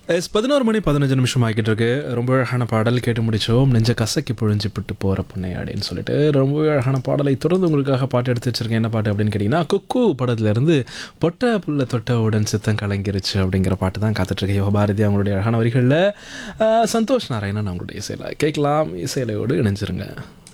11 மணி 15 ஆகிட்டு இருக்கு. ரொம்ப அழகான பாடல் கேட்டு முடிச்சோம். நெஞ்ச கசக்கி புழிஞ்சுபிட்டு போற பொண்ணை அப்படின்னு சொல்லிட்டு ரொம்பவே அழகான பாடலை தொடர்ந்து உங்களுக்காக பாட்டு எடுத்து வச்சிருக்கேன். என்ன பாட்டு அப்படின்னு கேட்டிங்கன்னா, குக்கு படத்துல இருந்து பொட்ட புள்ள தொட்டவுடன் சித்தம் கலங்கிருச்சு அப்படிங்கிற பாட்டு தான் காத்துட்ருக்கு. யுவபாரதி அவங்களுடைய அழகான வரிகளில் சந்தோஷ் நாராயணன் அவங்களுடைய இசையில் கேட்கலாம். இசையிலையோடு இணைஞ்சிருங்க.